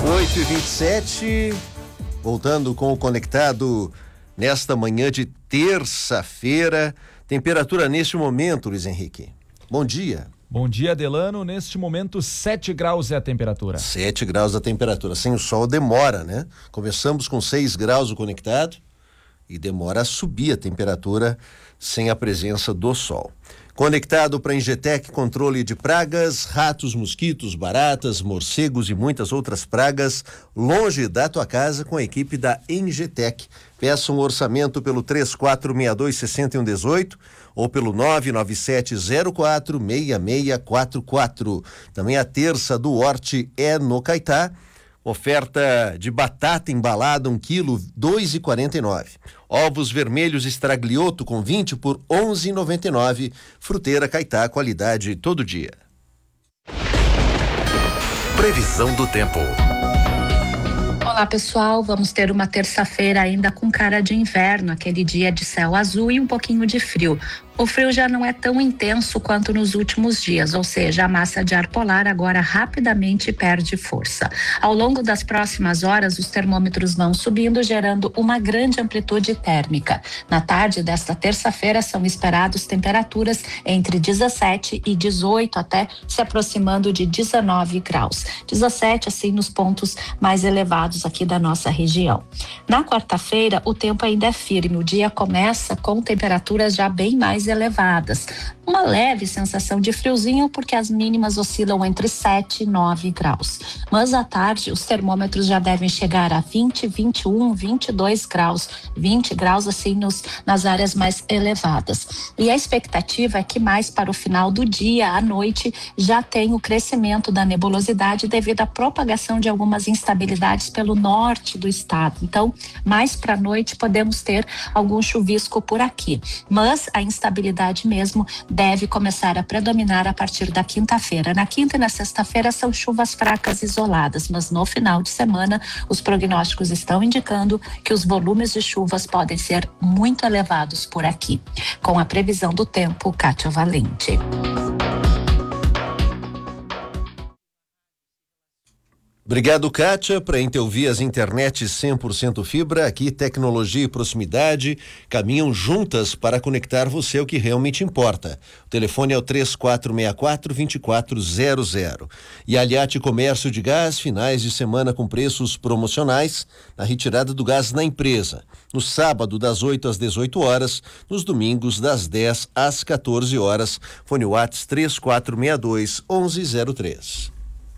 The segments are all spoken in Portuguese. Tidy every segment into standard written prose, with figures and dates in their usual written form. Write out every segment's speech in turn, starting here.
8h27, voltando com o Conectado nesta manhã de terça-feira. Temperatura neste momento, Luiz Henrique. Bom dia. Bom dia, Delano. Neste momento, 7 graus é a temperatura. 7 graus a temperatura. Sem o sol demora, né? Começamos com 6 graus o Conectado e demora a subir a temperatura sem a presença do sol. Conectado para Ingetec, controle de pragas, ratos, mosquitos, baratas, morcegos e muitas outras pragas, longe da tua casa com a equipe da Ingetec. Peça um orçamento pelo 3462-6118 ou pelo 99704-6644. Também a terça do Horte é no Caetá. Oferta de batata embalada, 1 quilo, 2,49. Ovos vermelhos Estraglioto com 20 por 11,99. Fruteira Caetá, qualidade todo dia. Previsão do tempo. Olá pessoal, vamos ter uma terça-feira ainda com cara de inverno, aquele dia de céu azul e um pouquinho de frio. O frio já não é tão intenso quanto nos últimos dias, ou seja, a massa de ar polar agora rapidamente perde força. Ao longo das próximas horas, os termômetros vão subindo, gerando uma grande amplitude térmica. Na tarde desta terça-feira, são esperados temperaturas entre 17 e 18, até se aproximando de 19 graus. 17, assim, nos pontos mais elevados aqui da nossa região. Na quarta-feira, o tempo ainda é firme. O dia começa com temperaturas já bem mais elevadas. Uma leve sensação de friozinho, porque as mínimas oscilam entre 7 e 9 graus. Mas à tarde, os termômetros já devem chegar a 20, 21, 22 graus. 20 graus, assim, nas áreas mais elevadas. E a expectativa é que mais para o final do dia, à noite, já tem o crescimento da nebulosidade devido à propagação de algumas instabilidades pelo norte do estado. Então, mais para a noite, podemos ter algum chuvisco por aqui. Mas a instabilidade mesmo deve começar a predominar a partir da quinta-feira. Na quinta e na sexta-feira são chuvas fracas isoladas, mas no final de semana os prognósticos estão indicando que os volumes de chuvas podem ser muito elevados por aqui. Com a previsão do tempo, Kátia Valente. Obrigado, Kátia. Para Intelvias Internet 100% fibra, aqui tecnologia e proximidade caminham juntas para conectar você ao que realmente importa. O telefone é o 3464-2400. E Aliate Comércio de Gás, finais de semana com preços promocionais na retirada do gás na empresa. No sábado, das 8 às 18 horas, nos domingos, das 10 às 14 horas. Fone WhatsApp 3462-1103.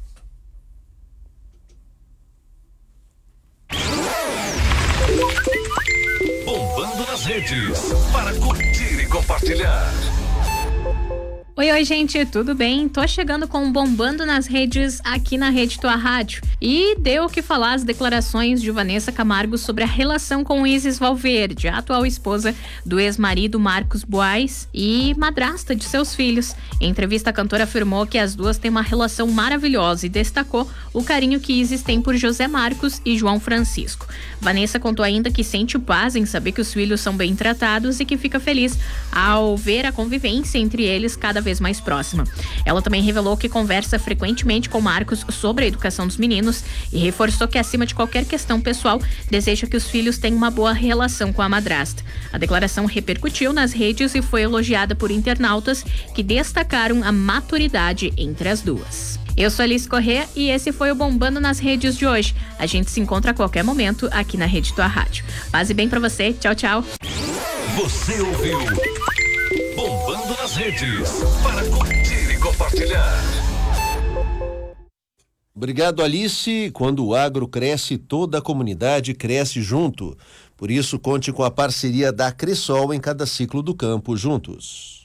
Bombando nas redes, para curtir e compartilhar. Oi, gente, tudo bem? Tô chegando com um Bombando nas Redes aqui na Rede Tua Rádio. E deu o que falar as declarações de Vanessa Camargo sobre a relação com Isis Valverde, a atual esposa do ex-marido Marcos Boaz e madrasta de seus filhos. Em entrevista, a cantora afirmou que as duas têm uma relação maravilhosa e destacou o carinho que Isis tem por José Marcos e João Francisco. Vanessa contou ainda que sente paz em saber que os filhos são bem tratados e que fica feliz ao ver a convivência entre eles cada vez mais próxima. Ela também revelou que conversa frequentemente com Marcos sobre a educação dos meninos e reforçou que, acima de qualquer questão pessoal, deseja que os filhos tenham uma boa relação com a madrasta. A declaração repercutiu nas redes e foi elogiada por internautas que destacaram a maturidade entre as duas. Eu sou Alice Corrêa e esse foi o Bombando nas Redes de hoje. A gente se encontra a qualquer momento aqui na Rede Tua Rádio. Paz e bem pra você. Tchau, tchau. Você ouviu Bombando nas Redes, para curtir e compartilhar. Obrigado, Alice. Quando o agro cresce, toda a comunidade cresce junto. Por isso, conte com a parceria da Cressol em cada ciclo do campo juntos.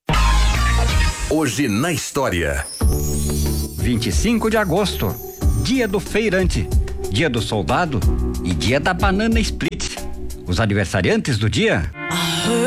Hoje na história. 25 de agosto, dia do feirante, dia do soldado e dia da banana split. Os aniversariantes do dia: